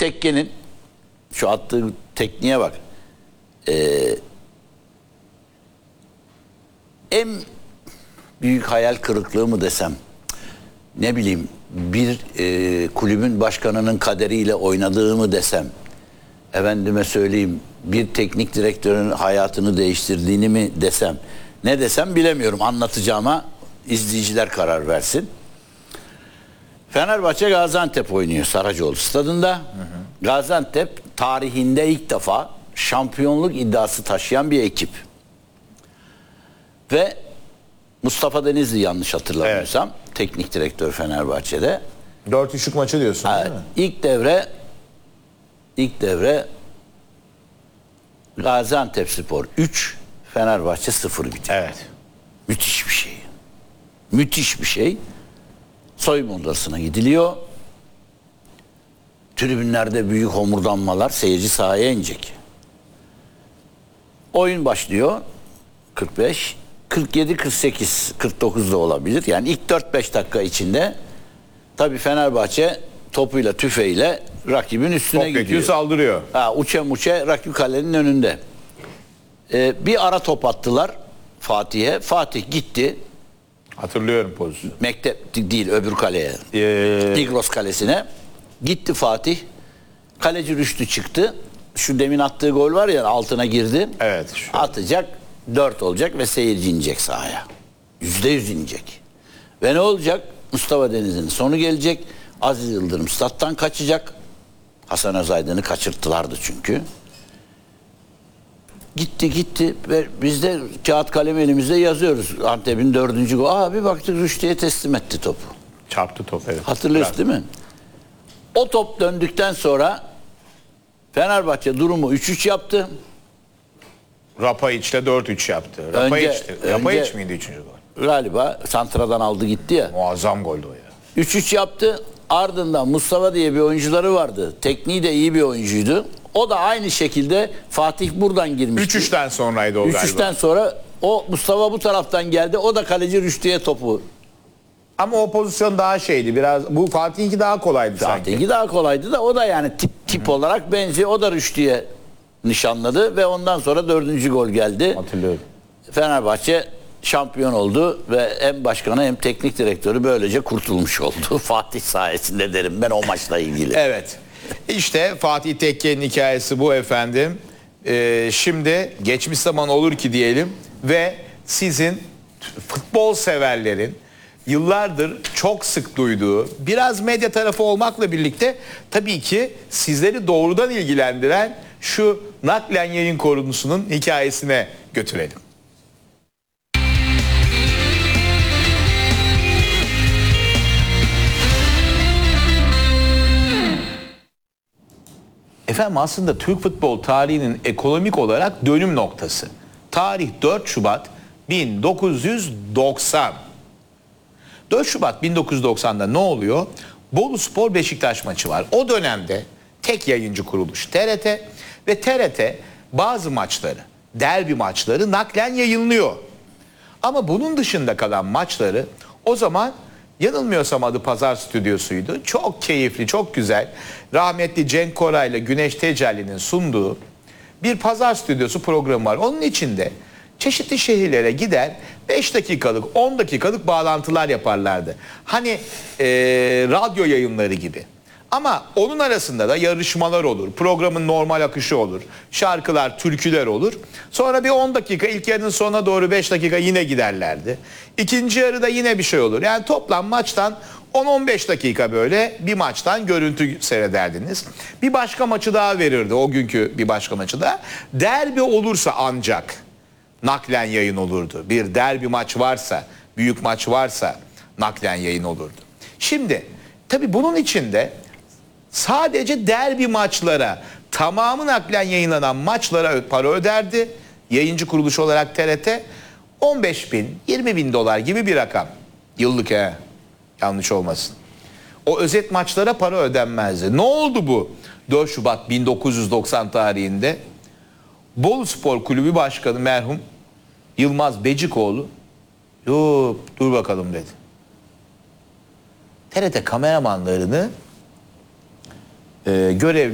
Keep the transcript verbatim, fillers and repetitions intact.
tekkenin şu attığı tekniğe bak. Ee, en büyük hayal kırıklığı mı desem, ne bileyim bir e, kulübün başkanının kaderiyle oynadığı mı desem, efendime söyleyeyim bir teknik direktörün hayatını değiştirdiğini mi desem, ne desem bilemiyorum, anlatacağıma izleyiciler karar versin. Fenerbahçe Gaziantep oynuyor Saracoğlu stadında. Hı hı. Gaziantep tarihinde ilk defa şampiyonluk iddiası taşıyan bir ekip. Ve Mustafa Denizli, yanlış hatırlamıyorsam, evet, teknik direktör Fenerbahçe'de. dört üçlük maçı diyorsun ha, değil mi? İlk devre ilk devre Gaziantepspor üç, Fenerbahçe sıfır bitiyor. Evet. Müthiş bir şey. Müthiş bir şey. Soyunma odasına gidiliyor. Tribünlerde büyük homurdanmalar, seyirci sahaya inecek. Oyun başlıyor. kırk beş, kırk yedi, kırk sekiz, kırk dokuz da olabilir. Yani ilk dört beş dakika içinde tabii Fenerbahçe topuyla, tüfeğiyle rakibin üstüne Top gidiyor. saldırıyor. Ha, uçe muçe rakip kalenin önünde. Ee, bir ara top attılar Fatih'e. Fatih gitti. Hatırlıyorum pozisyonu. Mektep değil, öbür kaleye. Ee... Migros kalesine. Gitti Fatih. Kaleci Rüştü çıktı. Şu demin attığı gol var ya, altına girdi. Evet. Şu. Atacak, dört olacak ve seyirci inecek sahaya. Yüzde yüz inecek. Ve ne olacak? Mustafa Denizli'nin sonu gelecek. Aziz Yıldırım stat'tan kaçacak. Hasan Özaydın'ı kaçırttılardı çünkü. Gitti gitti ve biz de kağıt kalem elimizde yazıyoruz. Antep'in dördüncü gol. Aa, bir baktık Rüştü'ye teslim etti topu. Çarptı top, evet. Hatırlıyorsun değil mi? O top döndükten sonra Fenerbahçe durumu üç üç yaptı. Rapaiç'le dört üç yaptı. Rapaiç'ti. Rapaiç miydi üçüncü gol? Galiba santradan aldı gitti ya. Muazzam goldü o ya. üç üç yaptı. Ardından Mustafa diye bir oyuncuları vardı. Tekniği de iyi bir oyuncuydu. O da aynı şekilde Fatih buradan girmişti. üç üçten sonraydı o galiba. üç üçten sonra o Mustafa bu taraftan geldi. O da kaleci Rüştü'ye topu. Ama o pozisyon daha şeydi biraz. Bu Fatih'inki daha kolaydı sanki. Fatih'inki daha kolaydı da o da yani tip tip olarak benziyor. O da Rüştü'ye nişanladı ve ondan sonra dördüncü gol geldi. Hatırlıyorum. Fenerbahçe şampiyon oldu ve hem başkanı hem teknik direktörü böylece kurtulmuş oldu. Fatih sayesinde derim ben o maçla ilgili. Evet. İşte Fatih Tekke'nin hikayesi bu efendim. Ee, şimdi geçmiş zaman olur ki diyelim ve sizin futbol severlerin yıllardır çok sık duyduğu, biraz medya tarafı olmakla birlikte tabii ki sizleri doğrudan ilgilendiren şu naklen yayın konusunun hikayesine götürelim. Efendim aslında Türk futbol tarihinin ekonomik olarak dönüm noktası. Tarih dört Şubat bin dokuz yüz doksan. dört Şubat bin dokuz yüz doksan'da ne oluyor? Boluspor Beşiktaş maçı var. O dönemde tek yayıncı kuruluş T R T ve T R T bazı maçları, derbi maçları naklen yayınlıyor. Ama bunun dışında kalan maçları o zaman, yanılmıyorsam adı Pazar Stüdyosu'ydu. Çok keyifli, çok güzel. Rahmetli Cenk Koray ile Güneş Tecelli'nin sunduğu bir Pazar Stüdyosu programı var. Onun içinde çeşitli şehirlere gider, beş dakikalık, on dakikalık bağlantılar yaparlardı. Hani e, radyo yayınları gibi. Ama onun arasında da yarışmalar olur, programın normal akışı olur, şarkılar, türküler olur. Sonra bir on dakika, ilk yarının sonuna doğru beş dakika yine giderlerdi. İkinci yarıda yine bir şey olur. Yani toplam maçtan on on beş dakika böyle bir maçtan görüntü seyrederdiniz. Bir başka maçı daha verirdi, o günkü bir başka maçı da. Derbi olursa ancak naklen yayın olurdu. Bir derbi maç varsa, büyük maç varsa naklen yayın olurdu. Şimdi tabii bunun içinde sadece derbi maçlara, tamamı naklen yayınlanan maçlara para öderdi. Yayıncı kuruluş olarak T R T on beş bin, yirmi bin dolar gibi bir rakam. Yıllık he. Yanlış olmasın. O özet maçlara para ödenmezdi. Ne oldu bu dört Şubat bin dokuz yüz doksan tarihinde? Boluspor Kulübü Başkanı merhum Yılmaz Becikoğlu, yok dur bakalım dedi. T R T kameramanlarını e, görev